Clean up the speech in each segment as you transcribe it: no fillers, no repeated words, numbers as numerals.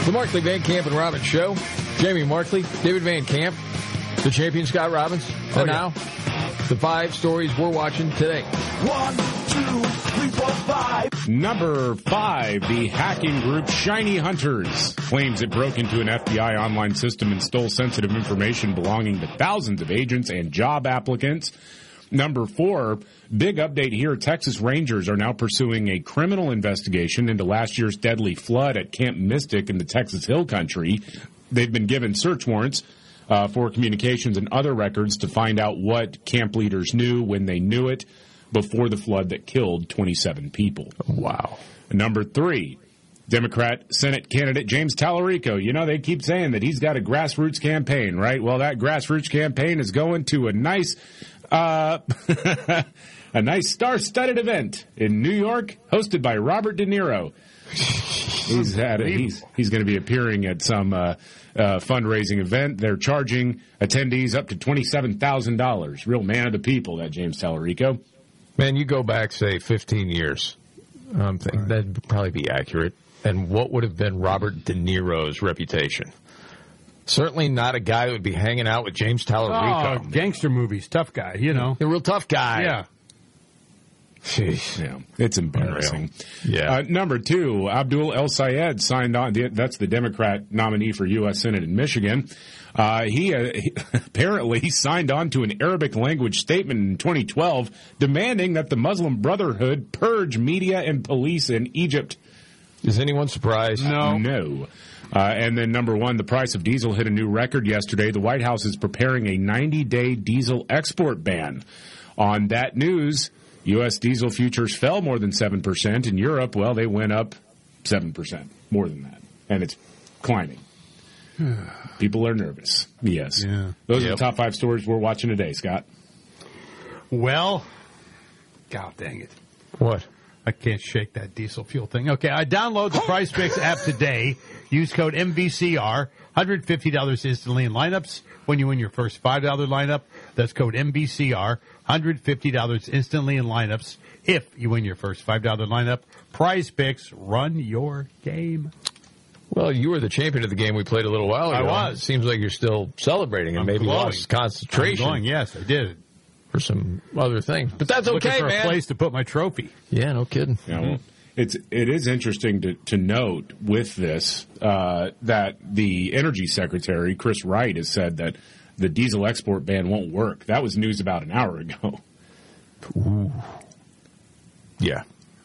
The Markley, Van Camp, and Robbins Show. Jamie Markley, David Van Camp, the champion Scott Robbins. And now, the 5 stories we're watching today. 1, 2, 3, 4, 5. Number 5, the hacking group Shiny Hunters claims it broke into an FBI online system and stole sensitive information belonging to thousands of agents and job applicants. Number 4, big update here. Texas Rangers are now pursuing a criminal investigation into last year's deadly flood at Camp Mystic in the Texas Hill Country. They've been given search warrants for communications and other records to find out what camp leaders knew when they knew it before the flood that killed 27 people. Wow. Number 3, Democrat Senate candidate James Tallarico. You know, they keep saying that he's got a grassroots campaign, right? Well, that grassroots campaign is going to a nice star-studded event in New York, hosted by Robert De Niro. He's going to be appearing at some fundraising event. They're charging attendees up to $27,000. Real man of the people, that James Tallarico. Man, you go back, say, 15 years. That'd probably be accurate. And what would have been Robert De Niro's reputation? Certainly not a guy who would be hanging out with James Tallarico. Oh, gangster movies, tough guy, you know. A real tough guy. Yeah. Jeez. Yeah, it's embarrassing. Yeah. Number 2, Abdul El Sayed signed on. That's the Democrat nominee for U.S. Senate in Michigan. He apparently signed on to an Arabic language statement in 2012 demanding that the Muslim Brotherhood purge media and police in Egypt. Is anyone surprised? No. And then number 1, the price of diesel hit a new record yesterday. The White House is preparing a 90-day diesel export ban. On that news, U.S. diesel futures fell more than 7%. In Europe, well, they went up 7%, more than that. And it's climbing. People are nervous. Yes. Yeah. Those are the top 5 stories we're watching today, Scott. Well, God dang it. What? I can't shake that diesel fuel thing. Okay, I download the Price Picks app today. Use code MVCR. $150 instantly in lineups when you win your first $5 lineup. That's code MVCR. $150 instantly in lineups if you win your first $5 lineup. Prize Picks, run your game. Well, you were the champion of the game we played a little while ago. I was. It seems like you're still celebrating and maybe lost concentration. I'm glowing, yes, I did. For some other things. But that's Looking okay, for man. a place to put my trophy. Yeah, no kidding. Yeah, well, it is interesting to note with this that the Energy Secretary, Chris Wright, has said that the diesel export ban won't work. That was news about an hour ago. Ooh. Yeah.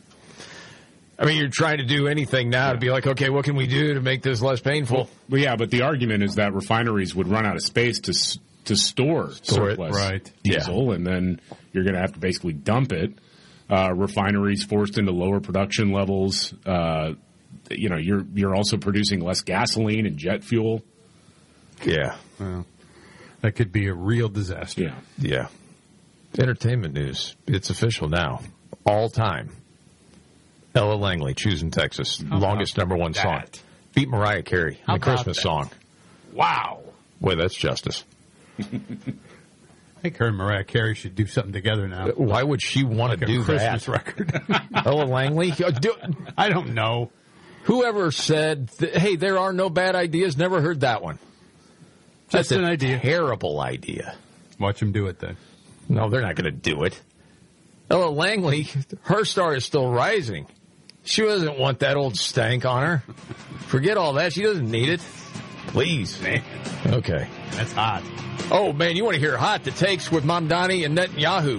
I mean, you're trying to do anything now to be like, okay, what can we do to make this less painful? Well, yeah, but the argument is that refineries would run out of space to store surplus diesel, and then you're going to have to basically dump it. Refineries forced into lower production levels. You're also producing less gasoline and jet fuel. Yeah. Well, that could be a real disaster. Yeah. Entertainment news. It's official now. All time. Ella Langley, Choosing Texas. Longest #1 song. Beat Mariah Carey in the Christmas song. Wow. Boy, that's justice. I think her and Mariah Carey should do something together now. Why would she want to do Christmas that? record. Ella Langley? I don't know. Whoever said, hey, there are no bad ideas, never heard that one. Just an idea. Terrible idea. Watch them do it then. No, they're not going to do it. Ella Langley, her star is still rising. She doesn't want that old stank on her. Forget all that. She doesn't need it. Please. Man. Okay. That's hot. Oh, man, you want to hear hot the takes with Mamdani and Netanyahu.